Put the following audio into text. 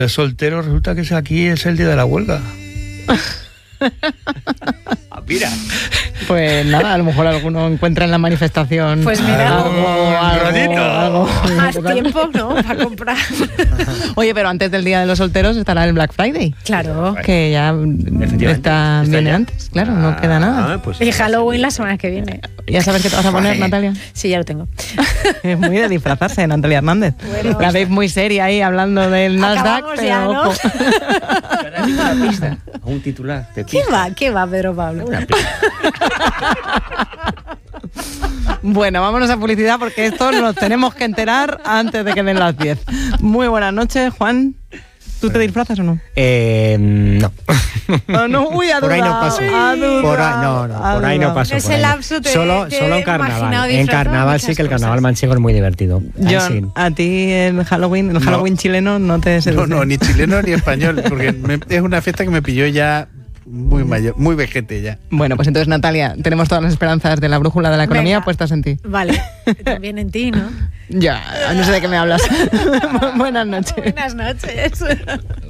El soltero resulta que aquí es el día de la huelga. Mira. Pues nada, a lo mejor alguno encuentra en la manifestación. Pues mira, algo. Más tiempo, ¿no? Para comprar. Oye, pero antes del Día de los Solteros estará el Black Friday. Claro. Que ya viene ya antes, claro, no queda nada. Pues, Y Halloween la semana que viene. ¿Ya sabes qué te vas a poner, Natalia? Sí, ya lo tengo. Es muy de disfrazarse, Natalia Hernández. Bueno, la veis muy seria ahí hablando del Nasdaq, acabamos pero ya, ¿no? ojo. una pista, un titular. ¿Qué va, Pedro Pablo? Bueno, vámonos a publicidad porque esto nos tenemos que enterar antes de que den las 10. Muy buenas noches, Juan. ¿Tú te disfrazas o no? No. Oh, no, uy, a por ahí no paso. Por ahí no paso. Ese lapso solo en carnaval. En carnaval sí que el carnaval manchego es muy divertido. John, a ti el Halloween chileno no te seduce. No, ni chileno ni español, porque es una fiesta que me pilló ya muy mayor, muy vejete ya. Bueno, pues entonces, Natalia, tenemos todas las esperanzas de la brújula de la economía puestas en ti. Vale, también en ti, ¿no? Ya, no sé de qué me hablas. Buenas noches. Buenas noches.